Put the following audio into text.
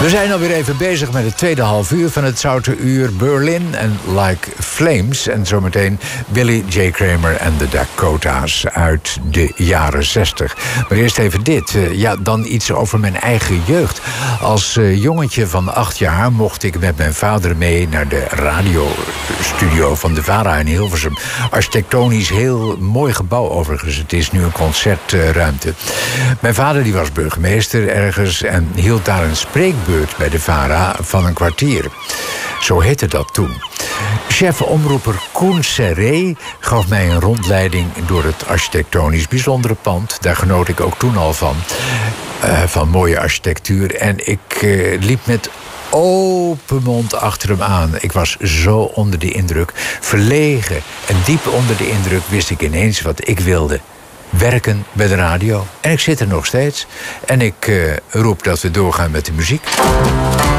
We zijn alweer even bezig met het tweede half uur van het Zoute Uur. Berlin en Like Flames. En zometeen Billy J. Kramer en de Dakota's uit de jaren 60. Maar eerst even dit. Dan iets over mijn eigen jeugd. Als jongetje van 8 jaar mocht ik met mijn vader mee naar de radiostudio van de VARA in Hilversum. Architectonisch heel mooi gebouw overigens. Het is nu een concertruimte. Mijn vader die was burgemeester ergens en hield daar een spreekbeurt bij de VARA van een kwartier. Zo heette dat toen. Chef-omroeper Koen Serré gaf mij een rondleiding door het architectonisch bijzondere pand. Daar genoot ik ook toen al van mooie architectuur. En ik liep met open mond achter hem aan. Ik was zo onder de indruk. Verlegen en diep onder de indruk wist ik ineens wat ik wilde. Werken bij de radio. En ik zit er nog steeds. En ik roep dat we doorgaan met de muziek.